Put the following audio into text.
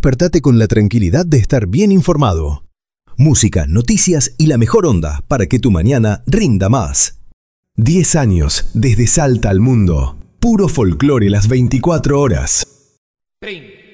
despertate con la tranquilidad de estar bien informado. Música, noticias y la mejor onda para que tu mañana rinda más. 10 años desde Salta al mundo. Puro folclore las 24 horas. 30.